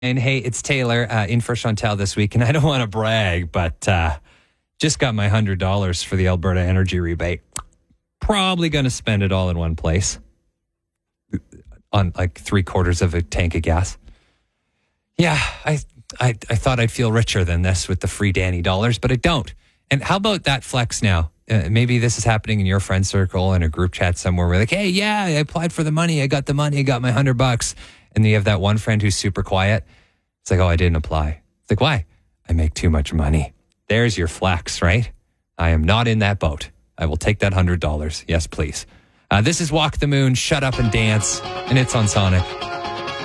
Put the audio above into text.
And hey, it's Taylor in for Chantel this week. And I don't want to brag, but just got my $100 for the Alberta Energy Rebate. Probably going to spend it all in one place on like 3/4 of a tank of gas. Yeah, I thought I'd feel richer than this with the free Danny dollars, but I don't. And how about that flex now? Maybe this is happening in your friend circle in a group chat somewhere where like, hey, yeah, I applied for the money. I got the money. I got my $100. And then you have that one friend who's super quiet. It's like, oh, I didn't apply. It's like, why? I make too much money. There's your flex, right? I am not in that boat. I will take that $100. Yes, please. This is Walk the Moon, Shut Up and Dance, and it's on Sonic.